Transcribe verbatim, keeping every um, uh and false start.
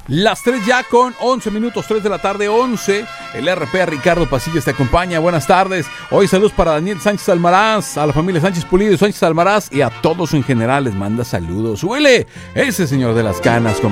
Las tres ya con once minutos, tres de la tarde, once. El R P Ricardo Pasillas te acompaña. Buenas tardes. Hoy saludos para Daniel Sánchez Almaraz, a la familia Sánchez Pulido y Sánchez Almaraz y a todos en general les manda saludos. Huele ese señor de las canas con